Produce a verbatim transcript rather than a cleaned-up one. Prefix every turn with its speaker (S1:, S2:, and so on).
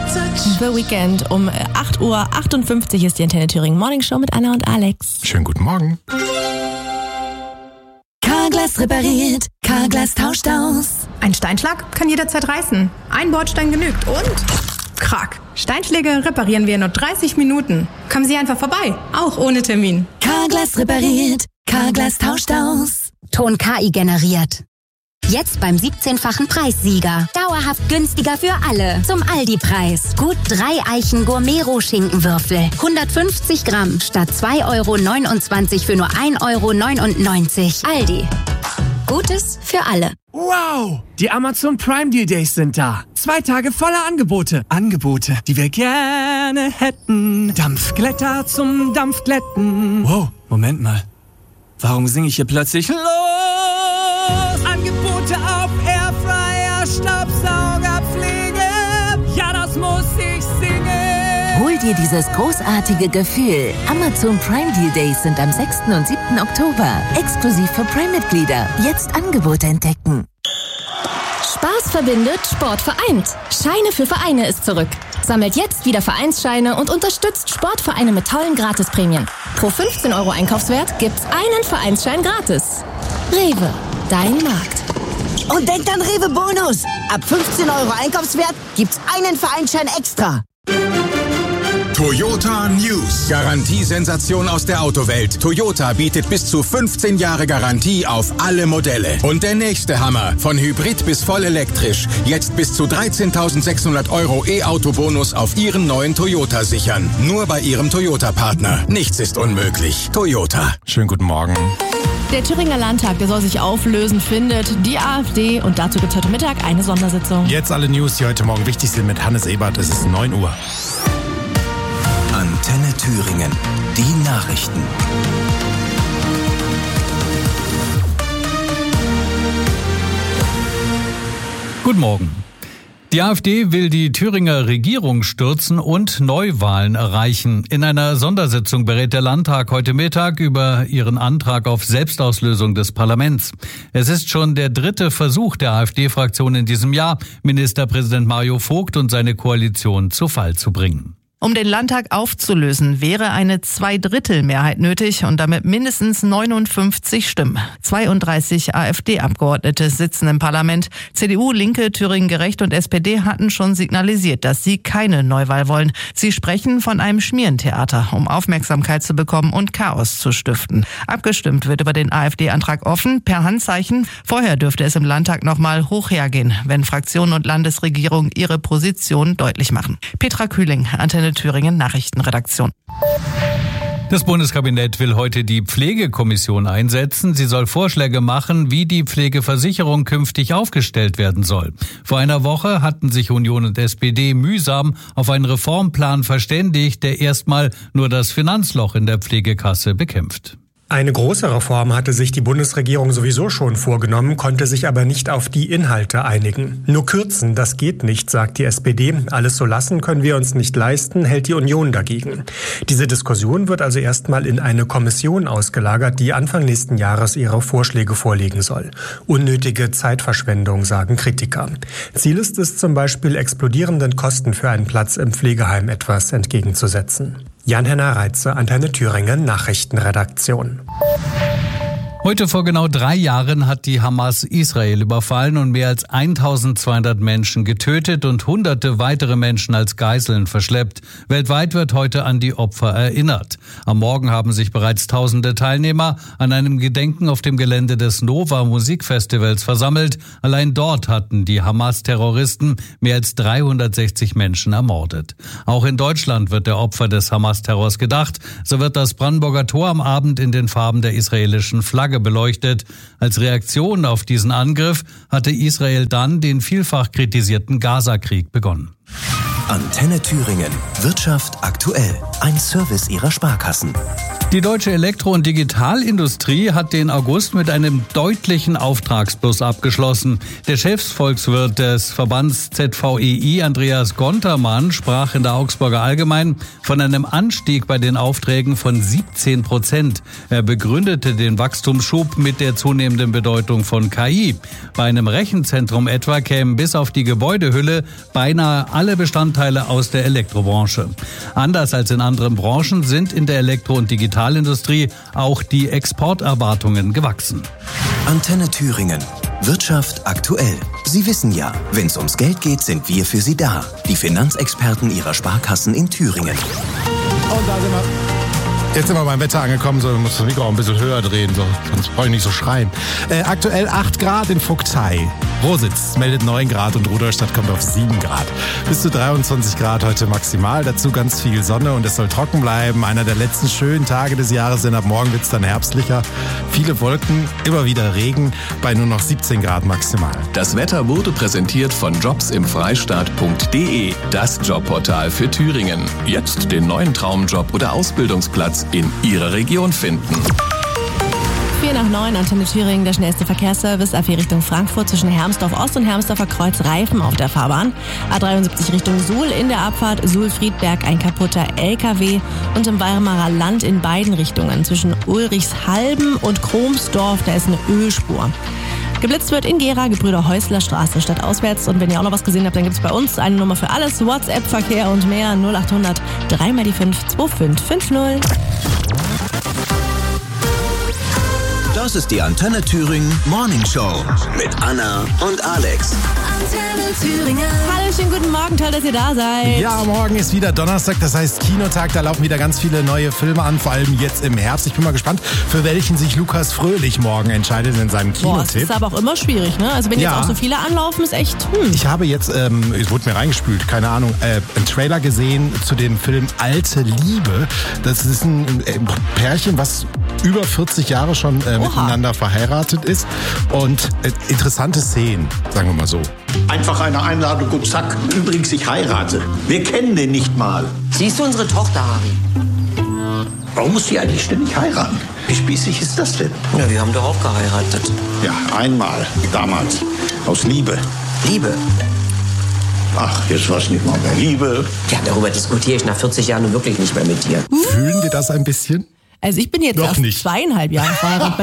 S1: The Weekend um acht Uhr achtundfünfzig ist die Antenne Thüringen Morning Show mit Anna und Alex.
S2: Schönen guten Morgen.
S3: Carglass repariert, Carglass tauscht aus.
S4: Ein Steinschlag kann jederzeit reißen. Ein Bordstein genügt und krack. Steinschläge reparieren wir in nur dreißig Minuten. Kommen Sie einfach vorbei, auch ohne Termin.
S3: Carglass repariert, Carglass tauscht aus.
S5: Ton K I generiert. Jetzt beim siebzehnfachen Preissieger. Dauerhaft günstiger für alle. Zum Aldi-Preis. Gut drei Eichen Gourmet-Schinkenwürfel. hundertfünfzig Gramm statt zwei Euro neunundzwanzig für nur ein Euro neunundneunzig. Aldi. Gutes für alle.
S6: Wow! Die Amazon Prime Deal Days sind da. Zwei Tage voller Angebote. Angebote, die wir gerne hätten. Dampfglätter zum Dampfglätten. Wow, Moment mal. Warum singe ich hier plötzlich los? Angebote auf Airfryer, Staubsauger, Pflege. Ja, das muss ich singen.
S3: Hol dir dieses großartige Gefühl. Amazon Prime Deal Days sind am sechsten und siebten Oktober. Exklusiv für Prime-Mitglieder. Jetzt Angebote entdecken.
S1: Spaß verbindet, Sport vereint. Scheine für Vereine ist zurück. Sammelt jetzt wieder Vereinsscheine und unterstützt Sportvereine mit tollen Gratisprämien. Pro fünfzehn Euro Einkaufswert gibt's einen Vereinsschein gratis. Rewe, dein Markt.
S7: Und denkt an Rewe Bonus. Ab fünfzehn Euro Einkaufswert gibt's einen Vereinsschein extra.
S2: Toyota News. Garantiesensation aus der Autowelt. Toyota bietet bis zu fünfzehn Jahre Garantie auf alle Modelle. Und der nächste Hammer. Von Hybrid bis voll elektrisch. Jetzt bis zu dreizehntausendsechshundert Euro E-Auto-Bonus auf Ihren neuen Toyota sichern. Nur bei Ihrem Toyota-Partner. Nichts ist unmöglich. Toyota. Schönen guten Morgen.
S1: Der Thüringer Landtag, der soll sich auflösen, findet die AfD. Und dazu gibt es heute Mittag eine Sondersitzung.
S2: Jetzt alle News, die heute Morgen wichtig sind mit Hannes Ebert. Es ist neun Uhr.
S8: Antenne Thüringen. Die Nachrichten.
S9: Guten Morgen. Die AfD will die Thüringer Regierung stürzen und Neuwahlen erreichen. In einer Sondersitzung berät der Landtag heute Mittag über ihren Antrag auf Selbstauslösung des Parlaments. Es ist schon der dritte Versuch der AfD-Fraktion in diesem Jahr, Ministerpräsident Mario Vogt und seine Koalition zu Fall zu bringen.
S10: Um den Landtag aufzulösen, wäre eine Zweidrittelmehrheit nötig und damit mindestens neunundfünfzig Stimmen. zweiunddreißig AfD-Abgeordnete sitzen im Parlament. C D U, Linke, Thüringen Gerecht und S P D hatten schon signalisiert, dass sie keine Neuwahl wollen. Sie sprechen von einem Schmierentheater, um Aufmerksamkeit zu bekommen und Chaos zu stiften. Abgestimmt wird über den AfD-Antrag offen, per Handzeichen. Vorher dürfte es im Landtag nochmal hoch hergehen, wenn Fraktion und Landesregierung ihre Position deutlich machen. Petra Kühling, Antenne Thüringen Nachrichtenredaktion.
S9: Das Bundeskabinett will heute die Pflegekommission einsetzen. Sie soll Vorschläge machen, wie die Pflegeversicherung künftig aufgestellt werden soll. Vor einer Woche hatten sich Union und S P D mühsam auf einen Reformplan verständigt, der erstmal nur das Finanzloch in der Pflegekasse bekämpft.
S11: Eine große Reform hatte sich die Bundesregierung sowieso schon vorgenommen, konnte sich aber nicht auf die Inhalte einigen. Nur kürzen, das geht nicht, sagt die S P D. Alles so lassen können wir uns nicht leisten, hält die Union dagegen. Diese Diskussion wird also erstmal in eine Kommission ausgelagert, die Anfang nächsten Jahres ihre Vorschläge vorlegen soll. Unnötige Zeitverschwendung, sagen Kritiker. Ziel ist es zum Beispiel, explodierenden Kosten für einen Platz im Pflegeheim etwas entgegenzusetzen. Jan-Henner Reitze, Antenne Thüringen, Nachrichtenredaktion.
S9: Heute vor genau drei Jahren hat die Hamas Israel überfallen und mehr als eintausendzweihundert Menschen getötet und hunderte weitere Menschen als Geiseln verschleppt. Weltweit wird heute an die Opfer erinnert. Am Morgen haben sich bereits tausende Teilnehmer an einem Gedenken auf dem Gelände des Nova Musikfestivals versammelt. Allein dort hatten die Hamas-Terroristen mehr als dreihundertsechzig Menschen ermordet. Auch in Deutschland wird der Opfer des Hamas-Terrors gedacht. So wird das Brandenburger Tor am Abend in den Farben der israelischen Flagge beleuchtet. Als Reaktion auf diesen Angriff hatte Israel dann den vielfach kritisierten Gaza-Krieg begonnen.
S8: Antenne Thüringen. Wirtschaft aktuell. Ein Service ihrer Sparkassen.
S9: Die deutsche Elektro- und Digitalindustrie hat den August mit einem deutlichen Auftragsplus abgeschlossen. Der Chefsvolkswirt des Verbands Z V E I, Andreas Gontermann, sprach in der Augsburger Allgemeinen von einem Anstieg bei den Aufträgen von siebzehn Prozent. Er begründete den Wachstumsschub mit der zunehmenden Bedeutung von K I. Bei einem Rechenzentrum etwa kämen bis auf die Gebäudehülle beinahe alle Bestandteile aus der Elektrobranche. Anders als in anderen Branchen sind in der Elektro- und Digitalindustrie auch die Exporterwartungen gewachsen.
S8: Antenne Thüringen. Wirtschaft aktuell. Sie wissen ja, wenn es ums Geld geht, sind wir für Sie da. Die Finanzexperten Ihrer Sparkassen in Thüringen.
S12: Und da sind wir. Jetzt sind wir beim Wetter angekommen, so muss das Mikro auch ein bisschen höher drehen, so, sonst brauche ich nicht so schreien. Äh, aktuell acht Grad in Vogtei. Rositz meldet neun Grad und Rudolstadt kommt auf sieben Grad. Bis zu dreiundzwanzig Grad heute maximal, dazu ganz viel Sonne und es soll trocken bleiben. Einer der letzten schönen Tage des Jahres, denn ab morgen wird es dann herbstlicher. Viele Wolken, immer wieder Regen, bei nur noch siebzehn Grad maximal.
S13: Das Wetter wurde präsentiert von jobs im freistaat punkt de, das Jobportal für Thüringen. Jetzt den neuen Traumjob oder Ausbildungsplatz in Ihrer Region finden.
S14: vier nach neun, Antenne Thüringen, der schnellste Verkehrsservice. A vier Richtung Frankfurt zwischen Hermsdorf Ost und Hermsdorfer Kreuz Reifen auf der Fahrbahn. A dreiundsiebzig Richtung Suhl in der Abfahrt Suhl-Friedberg ein kaputter L K W. Und im Weimarer Land in beiden Richtungen zwischen Ulrichshalben und Kromsdorf, da ist eine Ölspur. Geblitzt wird in Gera, Gebrüder Häusler Straße stadtauswärts. Und wenn ihr auch noch was gesehen habt, dann gibt es bei uns eine Nummer für alles. WhatsApp-Verkehr und mehr. null acht hundert drei mal die fünf zwei fünf fünf null.
S8: Das ist die Antenne Thüringen Morning Show mit Anna und Alex.
S14: Antenne Thüringen. Hallo, schönen guten Morgen, toll, dass ihr da seid.
S12: Ja, morgen ist wieder Donnerstag, das heißt Kinotag, da laufen wieder ganz viele neue Filme an, vor allem jetzt im Herbst. Ich bin mal gespannt, für welchen sich Lukas Fröhlich morgen entscheidet in seinem Kinotipp.
S14: Boah, das ist aber auch immer schwierig, ne? Also wenn
S12: ja.
S14: jetzt auch so viele anlaufen, ist echt, hm.
S12: Ich habe jetzt, ähm, es wurde mir reingespült, keine Ahnung, äh, einen Trailer gesehen zu dem Film Alte Liebe. Das ist ein, ein Pärchen, was über vierzig Jahre schon äh, miteinander verheiratet ist und äh, interessante Szenen, sagen wir mal so.
S15: Einfach eine Einladung und zack. Übrigens, ich heirate. Wir kennen den nicht mal.
S16: Sie ist unsere Tochter, Harry.
S15: Warum muss die eigentlich ständig heiraten? Wie spießig ist das denn?
S16: Ja, wir haben doch auch geheiratet.
S15: Ja, einmal. Damals. Aus Liebe.
S16: Liebe?
S15: Ach, jetzt war's nicht mal mehr Liebe.
S16: Ja, darüber diskutiere ich nach vierzig Jahren nun wirklich nicht mehr mit dir.
S12: Fühlen wir das ein bisschen?
S14: Also ich bin jetzt
S12: Noch
S14: erst
S12: nicht.
S14: zweieinhalb Jahre verheiratet.